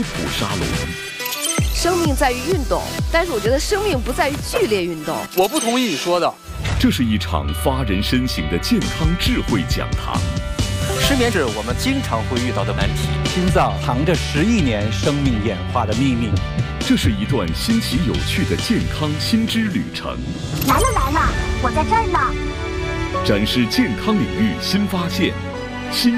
普沙龙。 生命在于运动，但是我觉得生命不在于剧烈运动。 我不同意你说的。 这是一场发人深省的健康智慧讲堂。 失眠是我们经常会遇到的难题。 心脏藏着10亿年生命演化的秘密。 这是一段新奇有趣的健康新知旅程。 来了，我在这儿呢。 展示健康领域新发现。